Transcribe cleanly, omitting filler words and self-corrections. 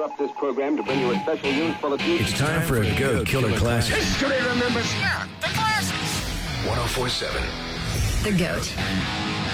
interrupt this program to bring you a special news bulletin. It's time for a Go Killer Classic. History remembers. Yeah, the classics. 104.7. The GOAT.